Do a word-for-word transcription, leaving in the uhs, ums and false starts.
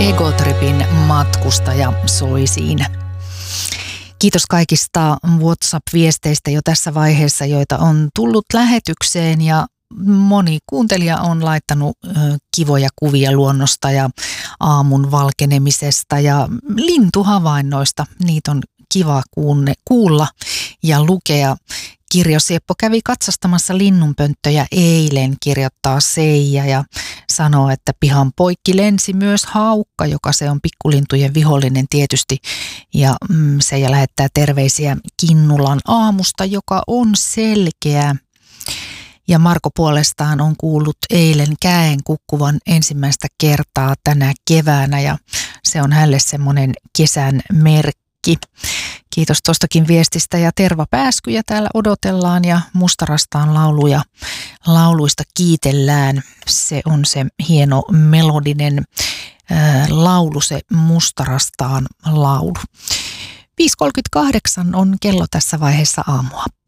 Egotripin matkustaja soi siinä. Kiitos kaikista WhatsApp-viesteistä jo tässä vaiheessa, joita on tullut lähetykseen, ja moni kuuntelija on laittanut ö, kivoja kuvia luonnosta ja aamun valkenemisesta ja lintuhavainnoista. Niitä on kiva kuunne, kuulla ja lukea. Kirjo Sieppo kävi katsastamassa linnunpönttöjä eilen, kirjoittaa Seija, ja sanoo, että pihan poikki lensi myös haukka, joka se on pikkulintujen vihollinen tietysti. Ja mm, Seija lähettää terveisiä Kinnulan aamusta, joka on selkeä. Ja Marko puolestaan on kuullut eilen käen kukkuvan ensimmäistä kertaa tänä keväänä, ja se on hänelle semmoinen kesän merkki. Kiitos tuostakin viestistä, ja tervapääskyjä täällä odotellaan ja Mustarastaan lauluja, lauluista kiitellään. Se on se hieno melodinen ää, laulu, se Mustarastaan laulu. viisi kolmekymmentäkahdeksan on kello tässä vaiheessa aamua.